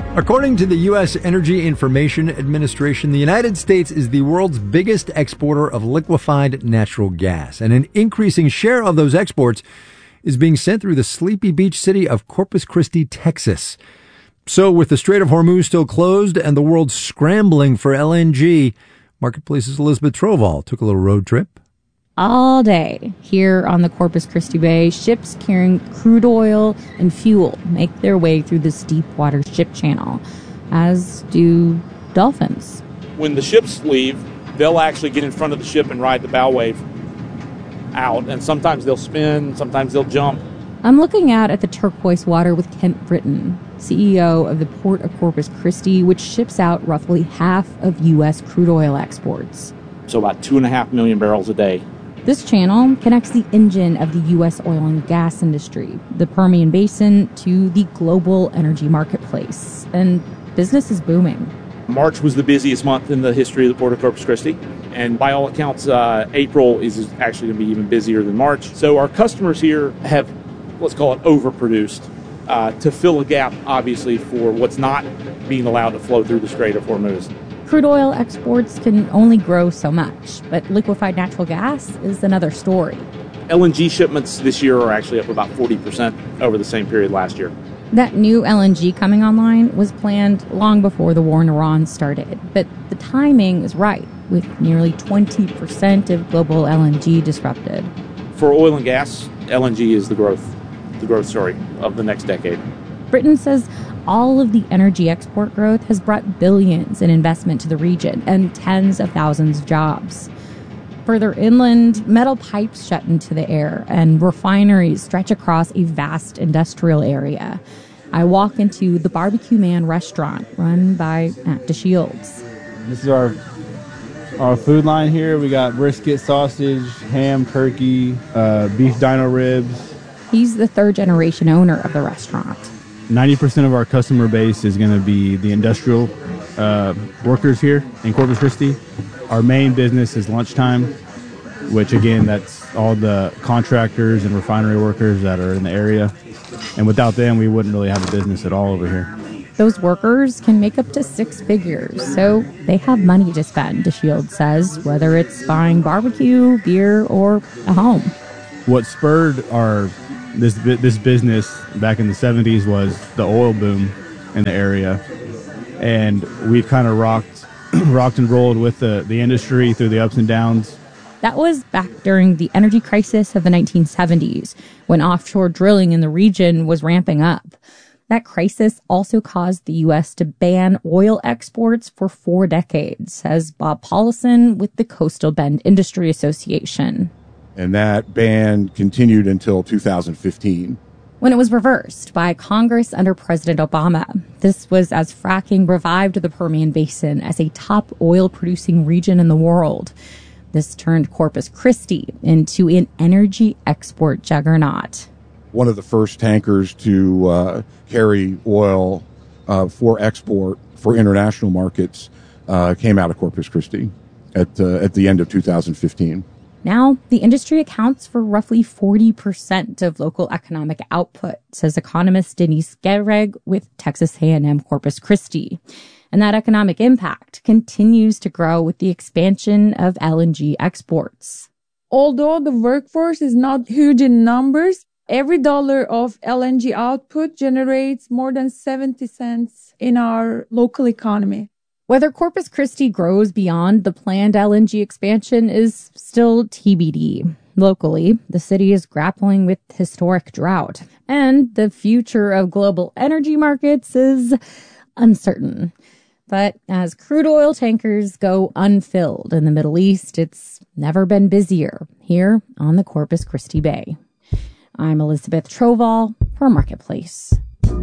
According to the U.S. Energy Information Administration, the United States is the world's biggest exporter of liquefied natural gas, and an increasing share of those exports is being sent through the sleepy beach city of Corpus Christi, Texas. So with the Strait of Hormuz still closed and the world scrambling for LNG, Marketplace's Elizabeth Trovall took a little road trip. All day here on the Corpus Christi Bay, ships carrying crude oil and fuel make their way through this deep water ship channel, as do dolphins. When the ships leave, they'll actually get in front of the ship and ride the bow wave out, and sometimes they'll spin, sometimes they'll jump. I'm looking out at the turquoise water with Kent Britton, CEO of the Port of Corpus Christi, which ships out roughly half of U.S. crude oil exports. So about 2.5 million barrels a day. This channel connects the engine of the U.S. oil and gas industry, the Permian Basin, to the global energy marketplace. And business is booming. March was the busiest month in the history of the Port of Corpus Christi. And by all accounts, April is actually going to be even busier than March. So our customers here have, let's call it, overproduced to fill a gap, obviously, for what's not being allowed to flow through the Strait of Hormuz. Crude oil exports can only grow so much, but liquefied natural gas is another story. LNG shipments this year are actually up about 40% over the same period last year. That new LNG coming online was planned long before the war in Iran started, but the timing is right, with nearly 20% of global LNG disrupted. For oil and gas, LNG is the growth story of the next decade. Britton says all of the energy export growth has brought billions in investment to the region and tens of thousands of jobs. Further inland, metal pipes shut into the air and refineries stretch across a vast industrial area. I walk into the Barbecue Man restaurant run by Matt DeShields. This is our food line here. We got brisket, sausage, ham, turkey, beef dino ribs. He's the third generation owner of the restaurant. 90% of our customer base is going to be the industrial workers here in Corpus Christi. Our main business is lunchtime, which again, that's all the contractors and refinery workers that are in the area. And without them, we wouldn't really have a business at all over here. Those workers can make up to 6 figures, so they have money to spend, DeShields says, whether it's buying barbecue, beer, or a home. What spurred this business back in the 70s was the oil boom in the area. And we've kind of rocked and rolled with the industry through the ups and downs. That was back during the energy crisis of the 1970s, when offshore drilling in the region was ramping up. That crisis also caused the U.S. to ban oil exports for 4 decades, says Bob Paulison with the Coastal Bend Industry Association. And that ban continued until 2015. When it was reversed by Congress under President Obama. This was as fracking revived the Permian Basin as a top oil-producing region in the world. This turned Corpus Christi into an energy export juggernaut. One of the first tankers to carry oil for export for international markets came out of Corpus Christi at the end of 2015. Now, the industry accounts for roughly 40% of local economic output, says economist Denise Gereg with Texas A&M Corpus Christi. And that economic impact continues to grow with the expansion of LNG exports. Although the workforce is not huge in numbers, every dollar of LNG output generates more than 70 cents in our local economy. Whether Corpus Christi grows beyond the planned LNG expansion is still TBD. Locally, the city is grappling with historic drought, and the future of global energy markets is uncertain. But as crude oil tankers go unfilled in the Middle East, it's never been busier here on the Corpus Christi Bay. I'm Elizabeth Trovall for Marketplace.